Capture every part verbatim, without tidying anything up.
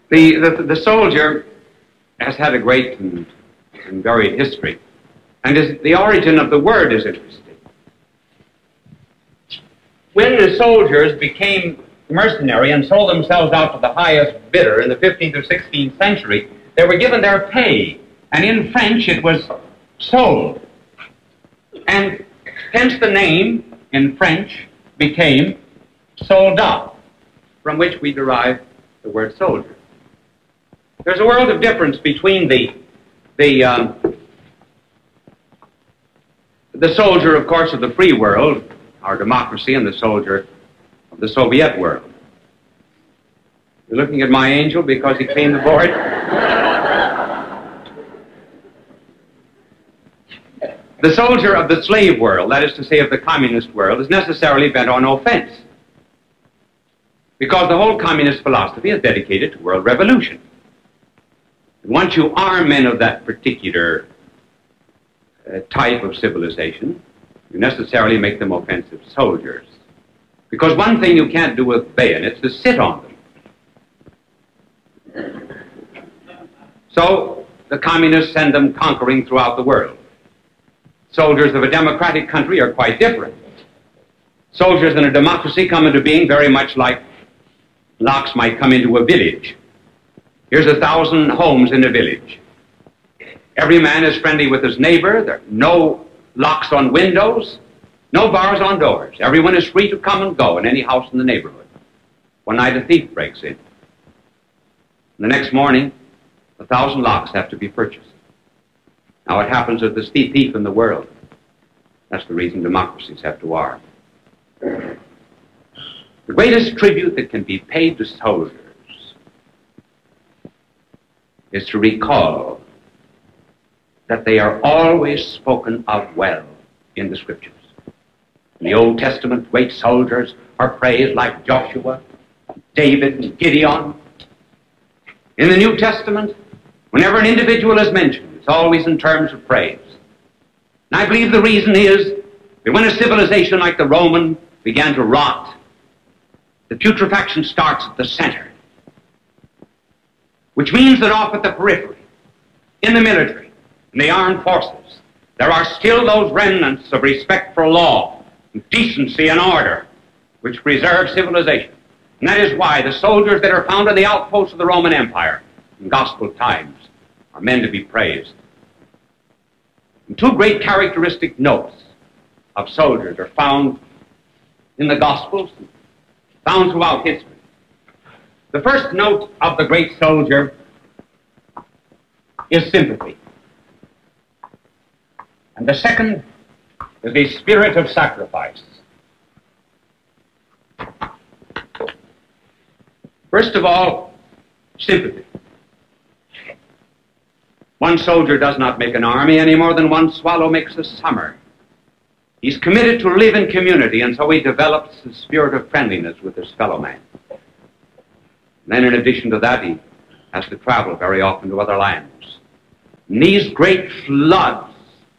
The, the, the soldier has had a great and, and varied history, and is, the origin of the word is interesting. When the soldiers became mercenary and sold themselves out to the highest bidder in the fifteenth or sixteenth century, they were given their pay, and in French it was sold. And hence the name in French became soldat, from which we derive the word soldier. There's a world of difference between the the um, the soldier, of course, of the free world, our democracy, and the soldier of the Soviet world. You're looking at my angel because he came aboard? The soldier of the slave world, that is to say of the communist world, is necessarily bent on offense, because the whole communist philosophy is dedicated to world revolution. Once you arm men of that particular uh, type of civilization, you necessarily make them offensive soldiers. Because one thing you can't do with bayonets is sit on them. So the communists send them conquering throughout the world. Soldiers of a democratic country are quite different. Soldiers in a democracy come into being very much like locks might come into a village. Here's a thousand homes in a village. Every man is friendly with his neighbor. There are no locks on windows, no bars on doors. Everyone is free to come and go in any house in the neighborhood. One night a thief breaks in. The next morning, a thousand locks have to be purchased. Now it happens that there's the thief in the world. That's the reason democracies have to arm. The greatest tribute that can be paid to soldiers is to recall that they are always spoken of well in the Scriptures. In the Old Testament, great soldiers are praised like Joshua, David, and Gideon. In the New Testament, whenever an individual is mentioned, it's always in terms of praise. And I believe the reason is that when a civilization like the Roman began to rot, the putrefaction starts at the center, which means that off at the periphery, in the military, in the armed forces, there are still those remnants of respect for law, and decency and order, which preserve civilization. And that is why the soldiers that are found in the outposts of the Roman Empire in gospel times are men to be praised. And two great characteristic notes of soldiers are found in the Gospels, found throughout history. The first note of the great soldier is sympathy. And the second is the spirit of sacrifice. First of all, sympathy. One soldier does not make an army any more than one swallow makes a summer. He's committed to live in community, and so he develops the spirit of friendliness with his fellow man. And then in addition to that, he has to travel very often to other lands. And these great floods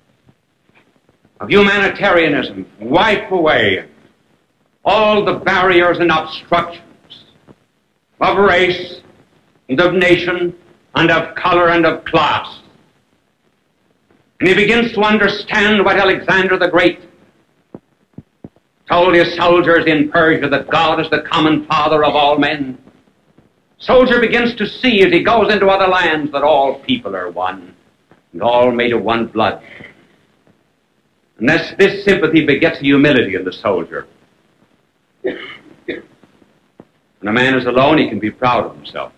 of humanitarianism wipe away all the barriers and obstructions of race and of nation and of color and of class. And he begins to understand what Alexander the Great told his soldiers in Persia, that God is the common father of all men. Soldier begins to see as he goes into other lands that all people are one, and all made of one blood. And this, this sympathy begets humility in the soldier. When a man is alone, he can be proud of himself.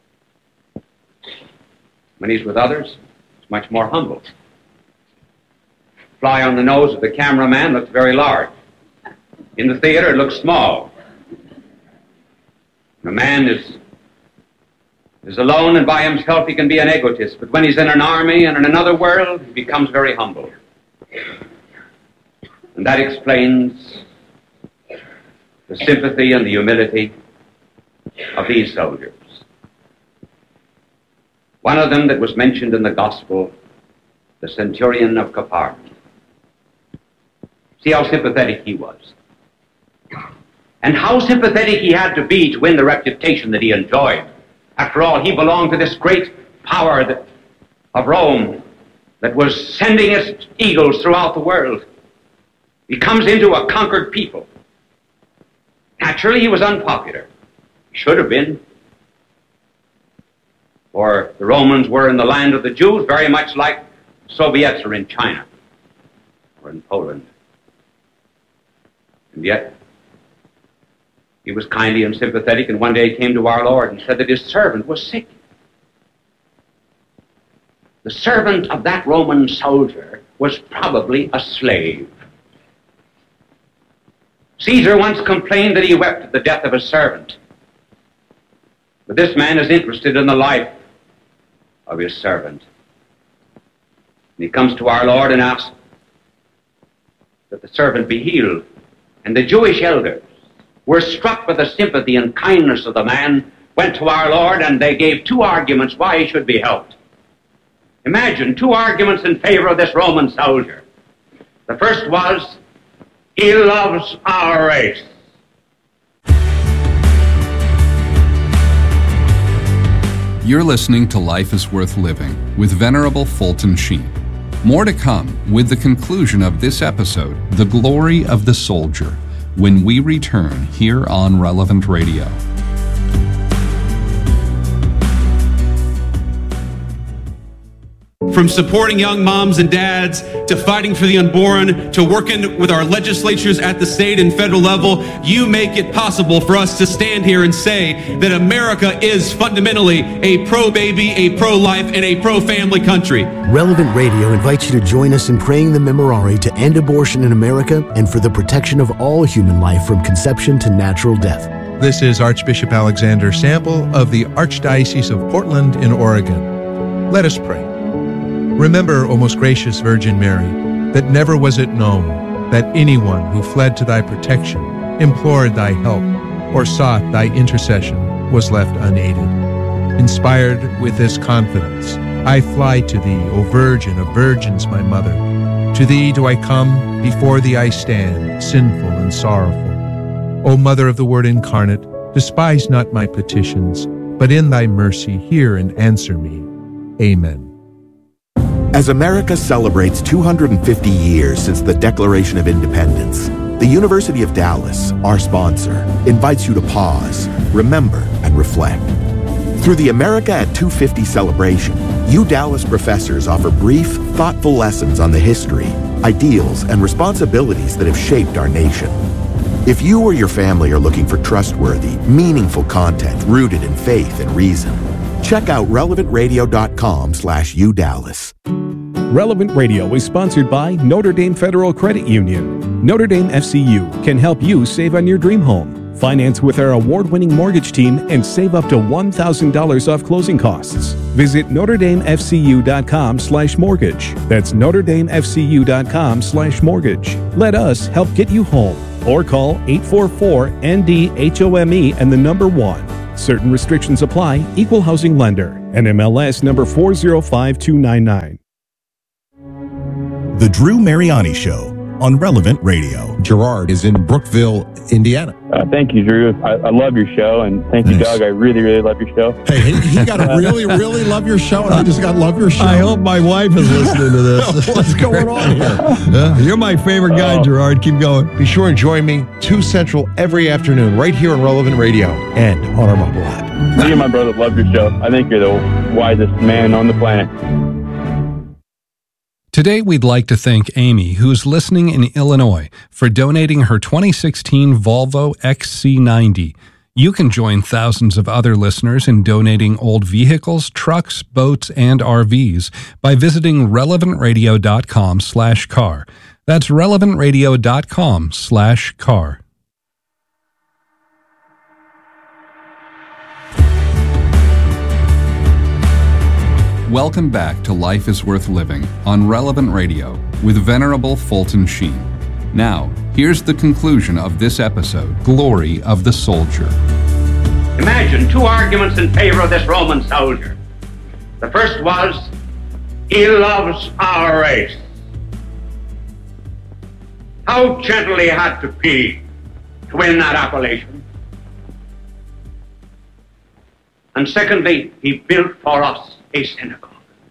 When he's with others, he's much more humble. Fly on the nose of the cameraman looks very large. In the theater, it looks small. When a man is, is alone and by himself, he can be an egotist. But when he's in an army and in another world, he becomes very humble. And that explains the sympathy and the humility of these soldiers. One of them that was mentioned in the gospel, the centurion of Capernaum. See how sympathetic he was. And how sympathetic he had to be to win the reputation that he enjoyed After all, he belonged to this great power that, of Rome that was sending its eagles throughout the world. He comes into a conquered people. Naturally, he was unpopular. He should have been. For the Romans were in the land of the Jews, very much like the Soviets are in China or in Poland. And yet, he was kindly and sympathetic, and one day he came to our Lord and said that his servant was sick. The servant of that Roman soldier was probably a slave. Caesar once complained that he wept at the death of his servant. But this man is interested in the life of his servant. And he comes to our Lord and asks that the servant be healed. And the Jewish elders were struck with the sympathy and kindness of the man, went to our Lord, and they gave two arguments why he should be helped. Imagine two arguments in favor of this Roman soldier. The first was, he loves our race. You're listening to Life is Worth Living with Venerable Fulton Sheen. More to come with the conclusion of this episode, The Glory of the Soldier, when we return here on Relevant Radio. From supporting young moms and dads, to fighting for the unborn, to working with our legislatures at the state and federal level, you make it possible for us to stand here and say that America is fundamentally a pro-baby, a pro-life, and a pro-family country. Relevant Radio invites you to join us in praying the Memorare to end abortion in America and for the protection of all human life from conception to natural death. This is Archbishop Alexander Sample of the Archdiocese of Portland in Oregon. Let us pray. Remember, O most gracious Virgin Mary, that never was it known that anyone who fled to thy protection, implored thy help, or sought thy intercession was left unaided. Inspired with this confidence, I fly to thee, O Virgin of Virgins, my Mother. To thee do I come, before thee I stand, sinful and sorrowful. O Mother of the Word incarnate, despise not my petitions, but in thy mercy hear and answer me. Amen. As America celebrates two hundred fifty years since the Declaration of Independence, the University of Dallas, our sponsor, invites you to pause, remember, and reflect. Through the America at two fifty celebration, U Dallas professors offer brief, thoughtful lessons on the history, ideals, and responsibilities that have shaped our nation. If you or your family are looking for trustworthy, meaningful content rooted in faith and reason, check out relevant radio dot com slash U Dallas. Relevant Radio is sponsored by Notre Dame Federal Credit Union. Notre Dame F C U can help you save on your dream home. Finance with our award-winning mortgage team and save up to one thousand dollars off closing costs. Visit notre dame f c u dot com slash mortgage. That's notre dame f c u dot com slash mortgage. Let us help get you home. Or call eight four four N D H O M E and the number one. Certain restrictions apply. Equal housing lender. N M L S number four zero five two nine nine. The Drew Mariani Show on Relevant Radio. Gerard is in Brookville, Indiana. Uh, thank you, Drew. I, I love your show, and thank you, Doug. I really, really love your show. Hey, he, he got to really, really love your show, and I just got to love your show. I hope my wife is listening to this. What's going on here? Uh, you're my favorite guy, oh. Gerard. Keep going. Be sure and join me two Central every afternoon right here on Relevant Radio and on our mobile app. Me and my brother love your show. I think you're the wisest man on the planet. Today, we'd like to thank Amy, who's listening in Illinois, for donating her twenty sixteen Volvo X C ninety. You can join thousands of other listeners in donating old vehicles, trucks, boats, and R Vs by visiting relevant radio dot com slash car. That's relevant radio dot com slash car. Welcome back to Life is Worth Living on Relevant Radio with Venerable Fulton Sheen. Now, here's the conclusion of this episode, Glory of the Soldier. Imagine two arguments in favor of this Roman soldier. The first was, he loves our race. How gentle he had to be to win that appellation. And secondly, he built for us a synagogue.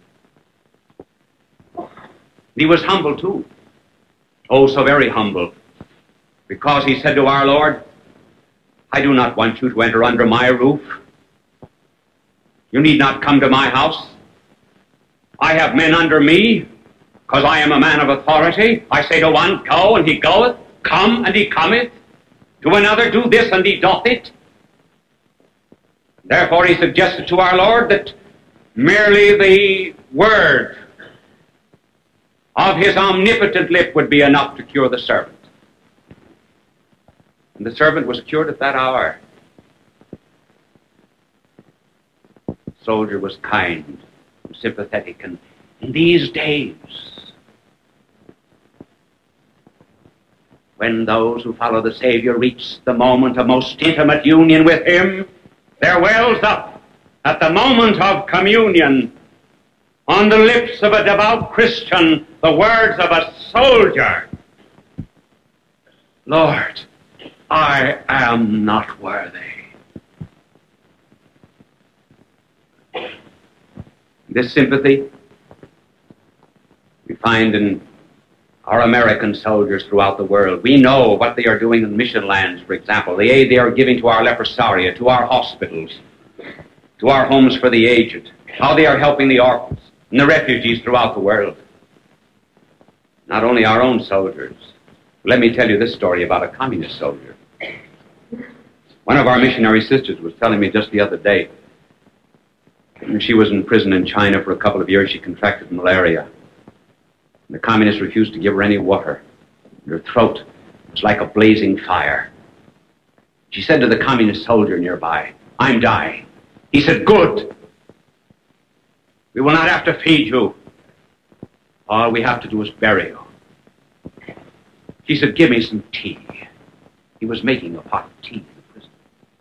He was humble too. Oh, so very humble. Because he said to our Lord, I do not want you to enter under my roof. You need not come to my house. I have men under me, because I am a man of authority. I say to one, go, and he goeth. Come, and he cometh. To another, do this, and he doth it. Therefore he suggested to our Lord that merely the word of his omnipotent lip would be enough to cure the servant. And the servant was cured at that hour. The soldier was kind and sympathetic, and in these days, when those who follow the Savior reach the moment of most intimate union with him, there wells up at the moment of communion on the lips of a devout Christian the words of a soldier. Lord, I am not worthy. This sympathy we find in our American soldiers throughout the world. We know what they are doing in mission lands, for example, the aid they are giving to our leprosaria, to our hospitals, to our homes for the aged, how they are helping the orphans and the refugees throughout the world. Not only our own soldiers. Let me tell you this story about a communist soldier. One of our missionary sisters was telling me just the other day, when she was in prison in China for a couple of years, she contracted malaria. And the communists refused to give her any water. Her throat was like a blazing fire. She said to the communist soldier nearby, I'm dying. He said, good. We will not have to feed you. All we have to do is bury you. She said, give me some tea. He was making a pot of tea in the prison.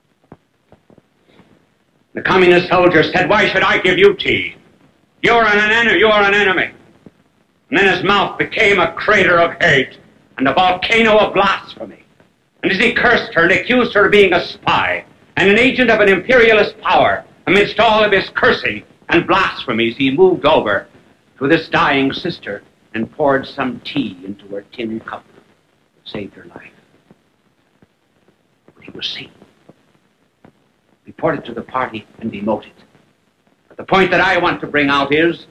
The communist soldier said, why should I give you tea? You're an enemy. You're an enemy. And then his mouth became a crater of hate and a volcano of blasphemy. And as he cursed her and accused her of being a spy and an agent of an imperialist power, amidst all of his cursing and blasphemies, he moved over to this dying sister and poured some tea into her tin cup that saved her life. But he was seen, reported to the party, and demoted. But the point that I want to bring out is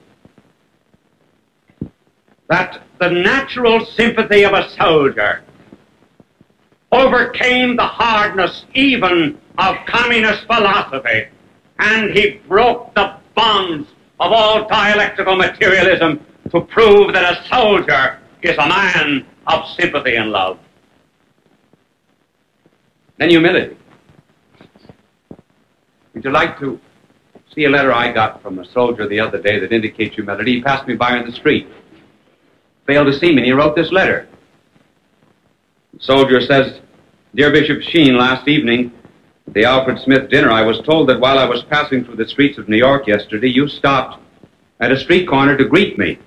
that the natural sympathy of a soldier overcame the hardness even of communist philosophy, and he broke the bonds of all dialectical materialism to prove that a soldier is a man of sympathy and love. Then humility. Would you like to see a letter I got from a soldier the other day that indicates humility? He passed me by on the street, failed to see me, and he wrote this letter. The soldier says, Dear Bishop Sheen, last evening at the Alfred Smith dinner, I was told that while I was passing through the streets of New York yesterday, you stopped at a street corner to greet me.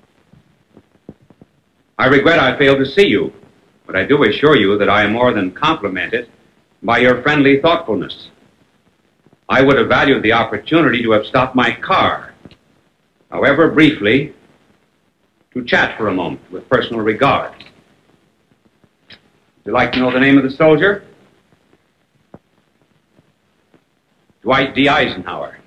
I regret I failed to see you, but I do assure you that I am more than complimented by your friendly thoughtfulness. I would have valued the opportunity to have stopped my car, however briefly, to chat for a moment with personal regard. Would you like to know the name of the soldier? Dwight D. Eisenhower.